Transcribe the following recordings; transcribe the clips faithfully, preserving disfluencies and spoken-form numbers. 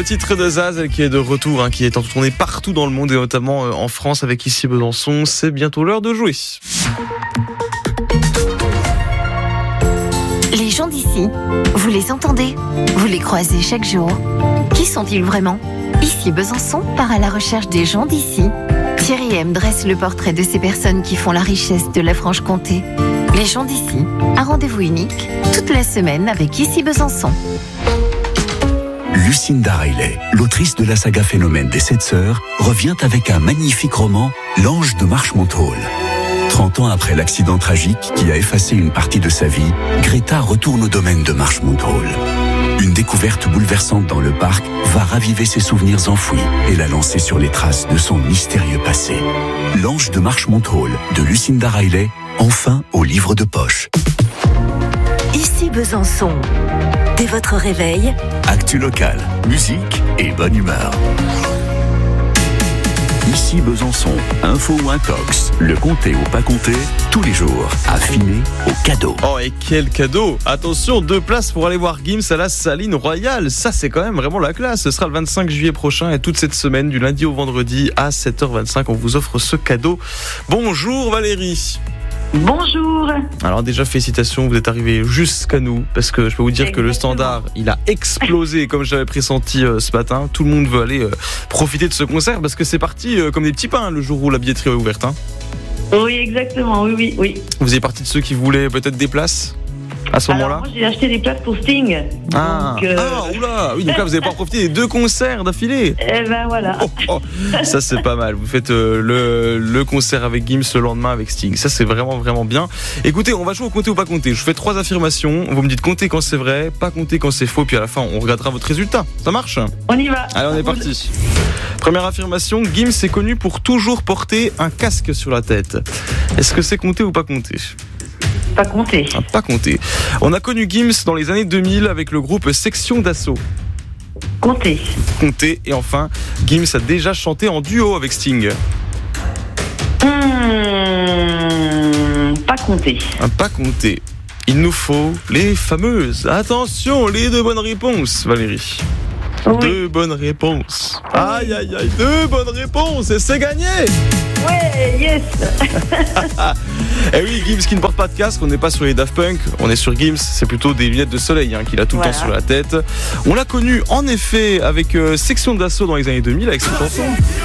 le titre de Zaz qui est de retour, hein, qui est en tournée partout dans le monde et notamment en France avec Ici Besançon. C'est bientôt l'heure de jouer. Les gens d'ici, vous les entendez, vous les croisez chaque jour. Qui sont-ils vraiment ? Ici Besançon part à la recherche des gens d'ici. Thierry M dresse le portrait de ces personnes qui font la richesse de la Franche-Comté. Les gens d'ici, un rendez-vous unique, toute la semaine avec Ici Besançon. Lucinda Riley, l'autrice de la saga Phénomène des Sept Sœurs, revient avec un magnifique roman, L'Ange de Marchmont Hall. trente ans après l'accident tragique qui a effacé une partie de sa vie, Greta retourne au domaine de Marchmont Hall. Une découverte bouleversante dans le parc va raviver ses souvenirs enfouis et la lancer sur les traces de son mystérieux passé. L'Ange de Marchmont Hall de Lucinda Riley, enfin au livre de poche. Ici Besançon. Dès votre réveil, Actu local, musique et bonne humeur. Ici Besançon, info ou intox, le compter ou pas compter, tous les jours, affiné au cadeau. Oh et quel cadeau! Attention, deux places pour aller voir Gims à la Saline Royale. Ça c'est quand même vraiment la classe. Ce sera le vingt-cinq juillet prochain et toute cette semaine, du lundi au vendredi à sept heures vingt-cinq, on vous offre ce cadeau. Bonjour Valérie. Bonjour. Alors déjà félicitations, vous êtes arrivés jusqu'à nous parce que je peux vous dire Exactement. que le standard il a explosé comme j'avais pressenti euh, ce matin. Tout le monde veut aller euh, profiter de ce concert parce que c'est parti euh, comme des petits pains le jour où la billetterie est ouverte. Hein. Oui exactement, oui oui oui. Vous êtes partie de ceux qui voulaient peut-être des places à ce Alors, moment-là? Moi j'ai acheté des places pour Sting. Ah, donc, euh... ah oula, oui, donc là vous n'avez pas profité des deux concerts d'affilée. Eh ben voilà. Oh, oh, ça c'est pas mal. Vous faites euh, le, le concert avec Gims le lendemain avec Sting. Ça c'est vraiment vraiment bien. Écoutez, on va jouer au compter ou pas compter. Je vous fais trois affirmations. Vous me dites compter quand c'est vrai, pas compter quand c'est faux. Puis à la fin on regardera votre résultat. Ça marche? On y va. Allez, on est parti. Première affirmation, Gims est connu pour toujours porter un casque sur la tête. Est-ce que c'est compter ou pas compter? Pas compter. Ah, pas compter. On a connu Gims dans les années deux mille avec le groupe Section d'Assaut. Compter. Compter. Et enfin, Gims a déjà chanté en duo avec Sting. Mmh, pas compter. Ah, pas compter. Il nous faut les fameuses. Attention, les deux bonnes réponses, Valérie. Oui. Deux bonnes réponses. Aïe, aïe, aïe, deux bonnes réponses et c'est gagné. Ouais, yes. Eh oui, Gims qui ne porte pas de casque, on n'est pas sur les Daft Punk, on est sur Gims, c'est plutôt des lunettes de soleil hein, qu'il a tout le voilà. temps sur la tête. On l'a connu en effet avec euh, Section d'Assaut dans les années deux mille avec cette chanson.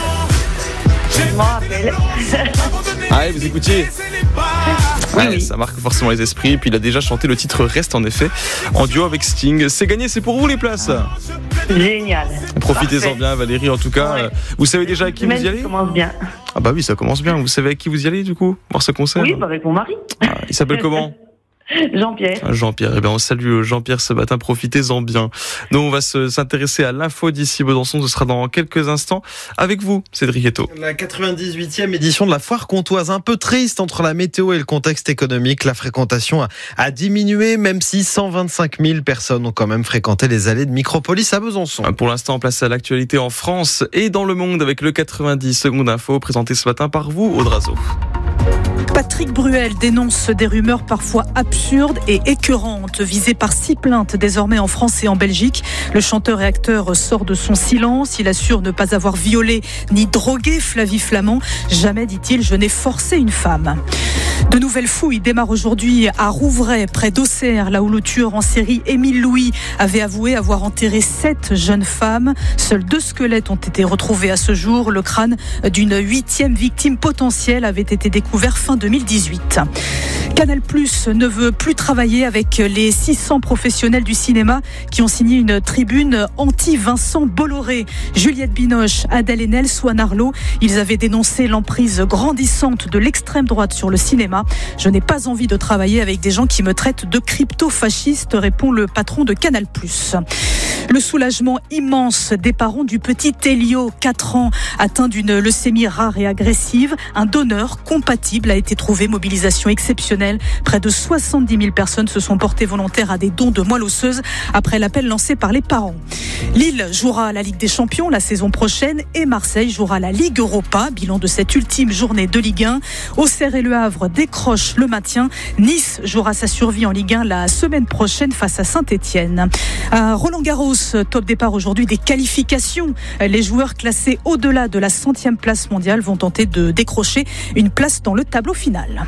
Je m'en rappelle. Ah ouais, vous écoutiez? Ouais, oui. Ça marque forcément les esprits. Et puis il a déjà chanté le titre Reste en effet en duo avec Sting. C'est gagné, c'est pour vous les places. Génial. Profitez-en Parfait. bien Valérie en tout cas. Ouais. Vous savez déjà avec qui vous y allez? Ça commence bien. Ah bah oui, ça commence bien. Vous savez avec qui vous y allez du coup? Voir ce concert? Oui, bah avec mon mari. Ah, il s'appelle comment? Jean-Pierre. Jean-Pierre, eh bien on salue Jean-Pierre ce matin, profitez-en bien. Nous on va se, s'intéresser à l'info d'ici Besançon, ce sera dans quelques instants avec vous, Cédric Eto. La quatre-vingt-dix-huitième édition de la foire comtoise, un peu triste entre la météo et le contexte économique. La fréquentation a, a diminué, même si cent vingt-cinq mille personnes ont quand même fréquenté les allées de Micropolis à Besançon. Pour l'instant, place à l'actualité en France et dans le monde avec le quatre-vingt-dix secondes info présenté ce matin par vous, Audrazo. Patrick Bruel dénonce des rumeurs parfois absurdes et écœurantes, visées par six plaintes désormais en France et en Belgique. Le chanteur et acteur sort de son silence. Il assure ne pas avoir violé ni drogué Flavie Flament. Jamais, dit-il, je n'ai forcé une femme. De nouvelles fouilles démarrent aujourd'hui à Rouvray, près d'Auxerre, là où le tueur en série Émile Louis avait avoué avoir enterré sept jeunes femmes. Seuls deux squelettes ont été retrouvés à ce jour. Le crâne d'une huitième victime potentielle avait été découvert fin deux mille dix-huit. Canal+ ne veut plus travailler avec les six cents professionnels du cinéma qui ont signé une tribune anti-Vincent Bolloré. Juliette Binoche, Adèle Haenel, Swan Arlo, ils avaient dénoncé l'emprise grandissante de l'extrême droite sur le cinéma. Je n'ai pas envie de travailler avec des gens qui me traitent de crypto-fasciste, répond le patron de Canal+. Le soulagement immense des parents du petit Elio, quatre ans, atteint d'une leucémie rare et agressive. Un donneur compatible a été trouvé, mobilisation exceptionnelle. Près de soixante-dix mille personnes se sont portées volontaires à des dons de moelle osseuse après l'appel lancé par les parents. Lille jouera la Ligue des Champions la saison prochaine et Marseille jouera la Ligue Europa. Bilan de cette ultime journée de Ligue un. Auxerre et Le Havre décrochent le maintien. Nice jouera sa survie en Ligue un la semaine prochaine face à Saint-Etienne. À Roland-Garros, top départ aujourd'hui des qualifications. Les joueurs classés au-delà de la centième place mondiale vont tenter de décrocher une place dans le tableau final.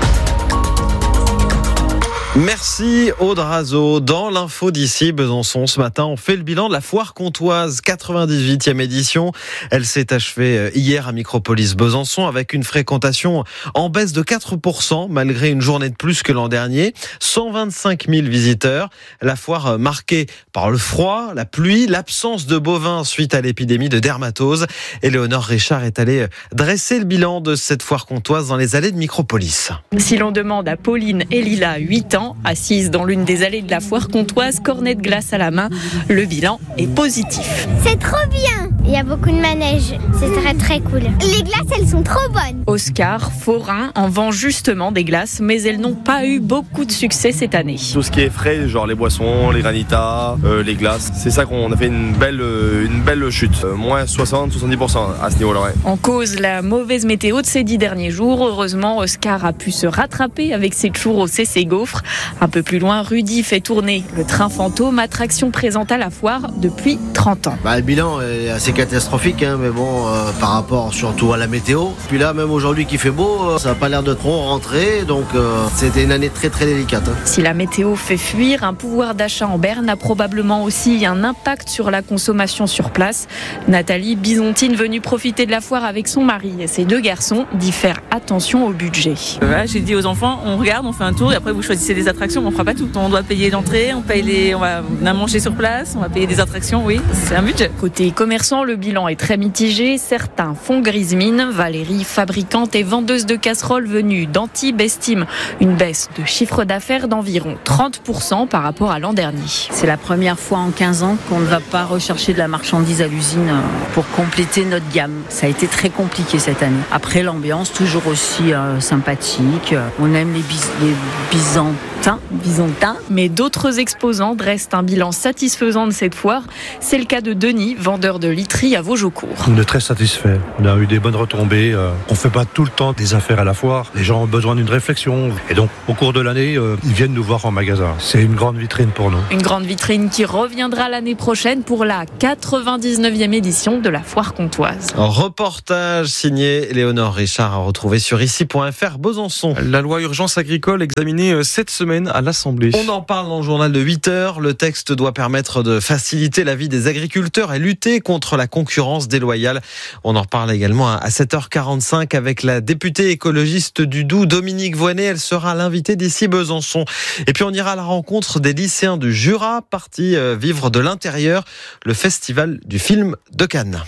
Merci Aude Razo. Dans l'info d'ici Besançon ce matin, on fait le bilan de la foire comtoise, quatre-vingt-dix-huitième édition. Elle s'est achevée hier à Micropolis Besançon avec une fréquentation en baisse de quatre pour cent malgré une journée de plus que l'an dernier. cent vingt-cinq mille visiteurs. La foire marquée par le froid, la pluie, l'absence de bovins suite à l'épidémie de dermatose. Éléonore Richard est allée dresser le bilan de cette foire comtoise dans les allées de Micropolis. Si l'on demande à Pauline et Lila, huit ans, assise dans l'une des allées de la foire comtoise, cornet de glace à la main, le bilan est positif. C'est trop bien. Il y a beaucoup de manèges, c'est très très cool. Les glaces, elles sont trop bonnes. Oscar, forain, en vend justement des glaces, mais elles n'ont pas eu beaucoup de succès cette année. Tout ce qui est frais, genre les boissons, les granitas, euh, les glaces, c'est ça qu'on a fait une belle, euh, une belle chute. Euh, moins soixante à soixante-dix pour cent à ce niveau-là. Ouais. En cause, la mauvaise météo de ces dix derniers jours. Heureusement, Oscar a pu se rattraper avec ses churros et ses gaufres. Un peu plus loin, Rudy fait tourner le train fantôme, attraction présente à la foire depuis trente ans. Bah, le bilan est assez catastrophique, hein, mais bon, euh, par rapport surtout à la météo. Puis là, même aujourd'hui qu'il fait beau, euh, ça n'a pas l'air de trop rentrer, donc euh, c'était une année très très délicate. Hein. Si la météo fait fuir, un pouvoir d'achat en berne a probablement aussi un impact sur la consommation sur place. Nathalie Bisontine, venue profiter de la foire avec son mari et ses deux garçons, dit faire attention au budget. Voilà, j'ai dit aux enfants, on regarde, on fait un tour et après vous choisissez des attractions, on fera pas tout. On doit payer l'entrée, on paye les, on va on a mangé sur place, on va payer des attractions, oui, c'est un budget. Côté commerçant, le bilan est très mitigé. Certains font grise mine. Valérie, fabricante et vendeuse de casseroles venue d'Antibes, estime une baisse de chiffre d'affaires d'environ trente pour cent par rapport à l'an dernier. C'est la première fois en quinze ans qu'on ne va pas rechercher de la marchandise à l'usine pour compléter notre gamme. Ça a été très compliqué cette année. Après, l'ambiance toujours aussi euh, sympathique. On aime les, bis- les Byzantins, Byzantins. Mais d'autres exposants dressent un bilan satisfaisant de cette foire. C'est le cas de Denis, vendeur de literie à Vosgeaucourt. On est très satisfait. On a eu des bonnes retombées. On ne fait pas tout le temps des affaires à la foire. Les gens ont besoin d'une réflexion. Et donc, au cours de l'année, ils viennent nous voir en magasin. C'est une grande vitrine pour nous. Une grande vitrine qui reviendra l'année prochaine pour la quatre-vingt-dix-neuvième édition de la foire comtoise. Reportage signé Éléonore Richard à retrouver sur ici point f r Besançon. La loi urgence agricole examinée cette semaine à l'Assemblée. On en parle dans le journal de huit heures. Le texte doit permettre de faciliter la vie des agriculteurs et lutter contre la concurrence déloyale. On en reparle également à sept heures quarante-cinq avec la députée écologiste du Doubs, Dominique Voynet. Elle sera l'invitée d'ici Besançon. Et puis on ira à la rencontre des lycéens du Jura, partis vivre de l'intérieur, le festival du film de Cannes.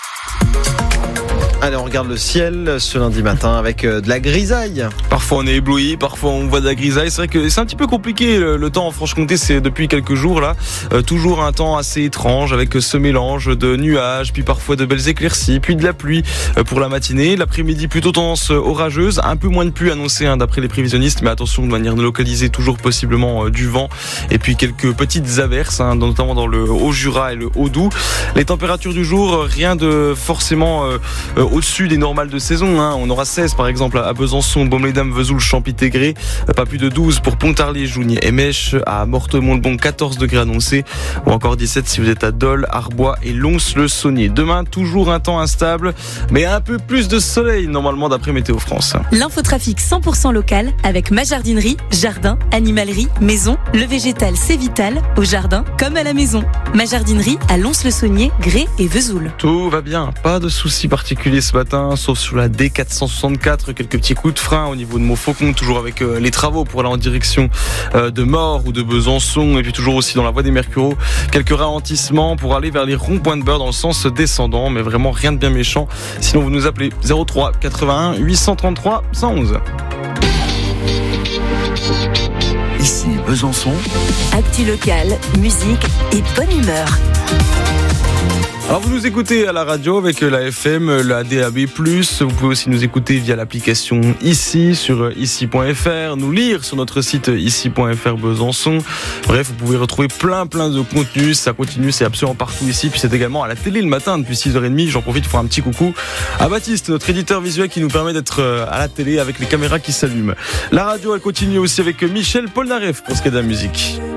Allez, on regarde le ciel ce lundi matin avec de la grisaille. Parfois on est ébloui, parfois on voit de la grisaille. C'est vrai que c'est un petit peu compliqué le, le temps en Franche-Comté, c'est depuis quelques jours là. Euh, toujours un temps assez étrange avec ce mélange de nuages, puis parfois de belles éclaircies, puis de la pluie euh, pour la matinée. L'après-midi plutôt tendance orageuse, un peu moins de pluie annoncée hein, d'après les prévisionnistes, mais attention de manière localisée, toujours possiblement euh, du vent. Et puis quelques petites averses, hein, notamment dans le Haut-Jura et le Haut-Doubs. Les températures du jour, rien de forcément euh, euh, au-dessus des normales de saison. Hein. On aura seize par exemple à Besançon, Baume-les-Dames, Vesoul, Champy-Tégré. Pas plus de douze pour Pontarlier, Jougny et Mèche. À Mortemont-le-Bon, quatorze degrés annoncés. Ou encore dix-sept si vous êtes à Dole, Arbois et Lons-le-Saunier. Demain, toujours un temps instable, mais un peu plus de soleil normalement d'après Météo France. L'infotrafic cent pour cent local avec ma jardinerie, jardin, animalerie, maison. Le végétal c'est vital, au jardin comme à la maison. Ma jardinerie à Lons-le-Saunier, Grès et Vesoul. Tout va bien, pas de soucis particuliers ce matin, sauf sur la D quatre cent soixante-quatre, quelques petits coups de frein au niveau de Montfaucon, toujours avec euh, les travaux pour aller en direction euh, de Maure ou de Besançon, et puis toujours aussi dans la voie des Mercureaux, quelques ralentissements pour aller vers les ronds-points de Beurre dans le sens descendant, mais vraiment rien de bien méchant. Sinon vous nous appelez zéro trois quatre-vingt-un huit cent trente-trois cent onze. Ici Besançon. Actu local, musique et bonne humeur. Alors vous nous écoutez à la radio avec la F M, la D A B plus, vous pouvez aussi nous écouter via l'application Ici sur ici point f r, nous lire sur notre site ici point f r Besançon. Bref, vous pouvez retrouver plein plein de contenus, ça continue, c'est absolument partout ici. Puis c'est également à la télé le matin depuis six heures trente. J'en profite pour faire un petit coucou à Baptiste, notre éditeur visuel qui nous permet d'être à la télé avec les caméras qui s'allument. La radio elle continue aussi avec Michel Polnareff pour ce qui est de la musique.